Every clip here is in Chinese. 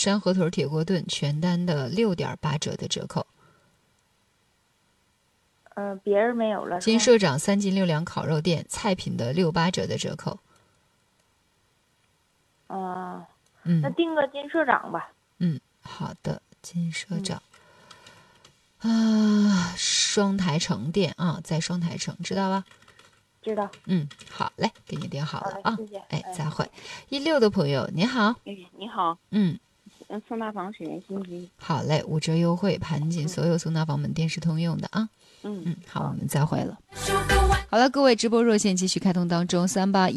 山河腿铁锅炖全单的6.8折的折扣。 别人没有了。 金社长3斤6两烤肉店菜品的6.8折的折扣。 那定个金社长吧。 好的，金社长。双台城店啊，在双台城，知道吧？ 知道。 好嘞，给你订好了啊。 谢谢。 再会。16的朋友，你好。 你好。送大房学新机。 好嘞，5折优惠，盘锦所有送大房门店是通用的啊。好，我们再会了。好了，各位，直播热线继续开通当中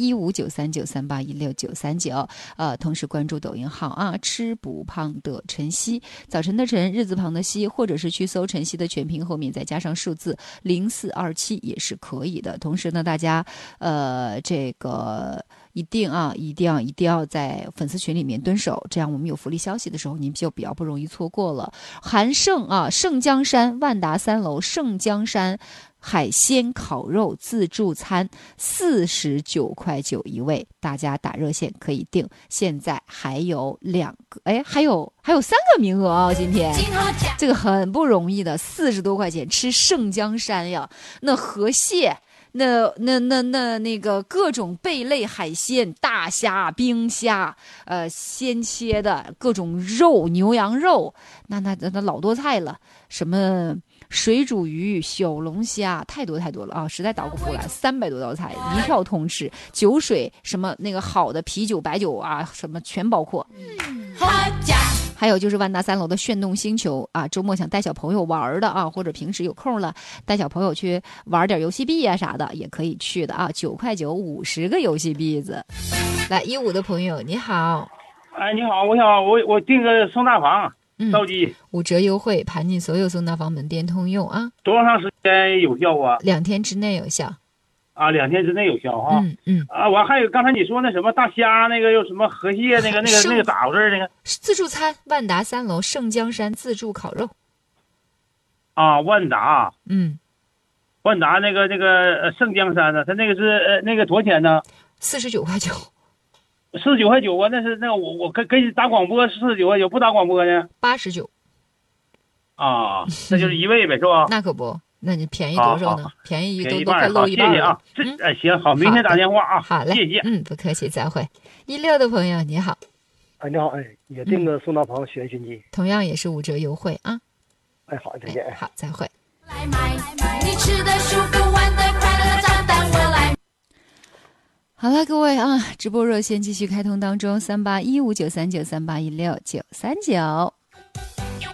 ，38159393816939，同时关注抖音号啊，吃不胖的晨曦，早晨的晨，日字旁的曦，或者是去搜晨曦的全屏后面再加上数字0427也是可以的。同时呢，大家这个一定要在粉丝群里面蹲守，这样我们有福利消息的时候，您就比较不容易错过了。韩盛盛江山万达3楼盛江山海鲜烤肉自助餐49.9块一位，大家打热线可以订，现在还有还有3个名额啊！今天这个很不容易的，40多块钱吃盛江山呀，那河蟹。那个各种贝类海鲜，大虾、冰虾，鲜切的各种肉，牛羊肉，那老多菜了，什么水煮鱼、小龙虾，太多了啊，实在倒不出来，300多道菜一票通吃，酒水什么那个好的啤酒、白酒啊，什么全包括。还有就是万达3楼的炫动星球啊，周末想带小朋友玩的啊，或者平时有空了带小朋友去玩点游戏币啊啥的，也可以去的啊，9.9块50个游戏币子。来15的朋友你好。 你好，我订个送大房，着急。 5折优惠，盘锦所有送大房门店通用啊。 多长时间有效啊 ？2天之内有效。 2天之内有效哈。我还有刚才你说那什么大虾，那个又什么河蟹，那个咋回事？那个自助餐，万达3楼盛江山自助烤肉。 万达。万达那个盛江山呢？它那个是那个多少钱呢 ？49.9块。 49.9块啊？那是我跟你打广播49块9，不打广播呢 ？89。 那就是一位呗，是吧？ 那可不。那你便宜多少呢？便宜都快漏一半了。 谢谢啊。行，好，明天打电话啊。 好嘞， 谢谢。 不客气，再会。16的朋友你好。 你好，也订个送大房全新机， 同样也是5折优惠啊。 好，再见。 好，再会。 你吃的舒服，玩的快乐，账单我来。 好了，各位啊，直播热线继续开通当中，38159393816939。